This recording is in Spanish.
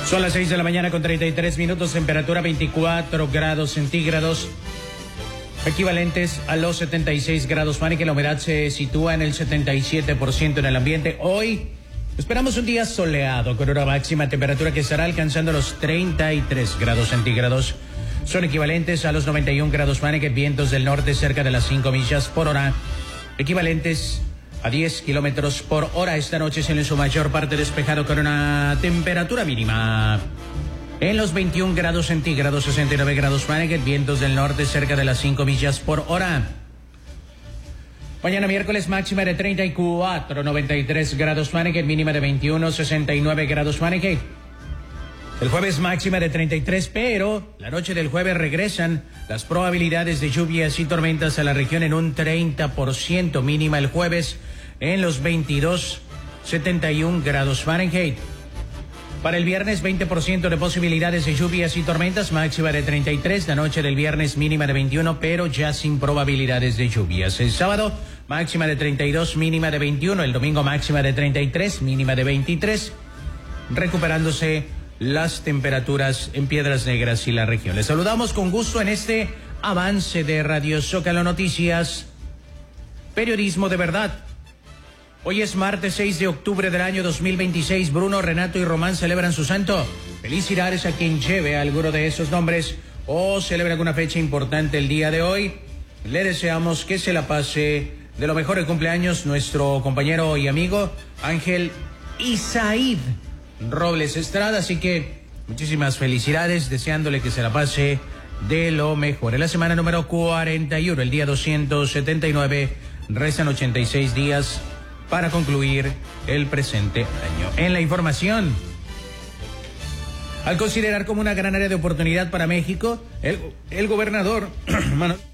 Son las 6 de la mañana con 33 minutos, temperatura 24 grados centígrados, equivalentes a los 76 grados Fahrenheit. La humedad se sitúa en el 77% en el ambiente. Hoy esperamos un día soleado con una máxima temperatura que estará alcanzando los 33 grados centígrados. Son equivalentes a los 91 grados Fahrenheit, vientos del norte cerca de las 5 millas por hora, equivalentes a 10 kilómetros por hora. Esta noche es en su mayor parte despejado con una temperatura mínima en los 21 grados centígrados, 69 grados Fahrenheit, vientos del norte cerca de las 5 millas por hora. Mañana miércoles máxima de 34, 93 grados Fahrenheit, mínima de 21, 69 grados Fahrenheit. El jueves máxima de 33, pero la noche del jueves regresan las probabilidades de lluvias y tormentas a la región en un 30%, mínima el jueves en los 22, 71 grados Fahrenheit. Para el viernes 20% de posibilidades de lluvias y tormentas, máxima de 33, la noche del viernes mínima de 21, pero ya sin probabilidades de lluvias. El sábado máxima de 32, mínima de 21, el domingo máxima de 33, mínima de 23, recuperándose las temperaturas en Piedras Negras y la región. Les saludamos con gusto en este avance de Radio Zócalo Noticias, periodismo de verdad. Hoy es martes 6 de octubre del año 2026. Bruno, Renato y Román celebran su santo. Felicidades a quien lleve alguno de esos nombres o celebra alguna fecha importante el día de hoy. Le deseamos que se la pase de lo mejor. El cumpleaños nuestro compañero y amigo Ángel Isaid Robles Estrada, así que muchísimas felicidades, deseándole que se la pase de lo mejor. En la semana número 41, el día 279, restan 86 días para concluir el presente año. En la información, al considerar como una gran área de oportunidad para México, el gobernador Manuel